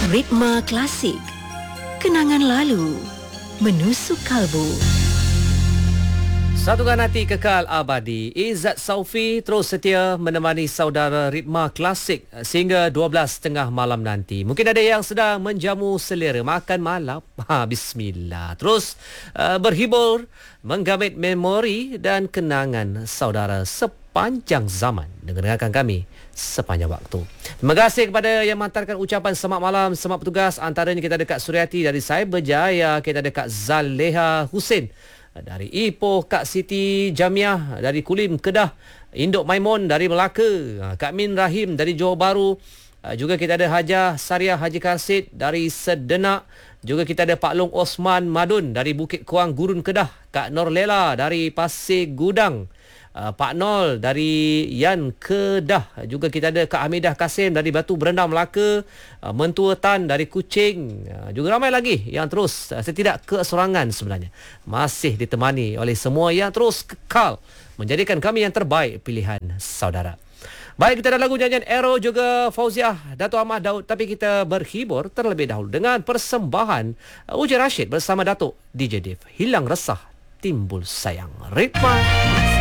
Ritma Klasik. Kenangan lalu menusuk kalbu. Satukan hati kekal abadi. Izzat Saufi terus setia menemani saudara Ritma Klasik sehingga 12.30 malam nanti. Mungkin ada yang sedang menjamu selera makan malam. Bismillah. Terus berhibur, menggamit memori dan kenangan saudara sepanjang zaman. Dengarkan kami sepanjang waktu. Terima kasih kepada yang menghantarkan ucapan selamat malam, selamat bertugas. Antaranya kita ada Kak Suryati dari Cyberjaya, kita ada Kak Zaleha Hussein dari Ipoh, Kak Siti Jamiah dari Kulim, Kedah, Induk Maimun dari Melaka, Kak Min Rahim dari Johor Bahru, juga kita ada Hajah Sariah Haji Karsid dari Sedenak, juga kita ada Pak Long Osman Madun dari Bukit Kuang, Gurun, Kedah, Kak Nur Lela dari Pasir Gudang, Pak Nol dari Yan, Kedah, juga kita ada Kak Hamidah Kasim dari Batu Berendam, Melaka, Mentua Tan dari Kuching, juga ramai lagi yang terus, saya tidak keseorangan sebenarnya, masih ditemani oleh semua yang terus kekal menjadikan kami yang terbaik pilihan saudara. Baik, kita ada lagu nyanyian Arrow juga Fauziah Dato' Ahmad Daud, tapi kita berhibur terlebih dahulu dengan persembahan Uji Rashid bersama Dato' DJ Div. Hilang resah, timbul sayang. Ritma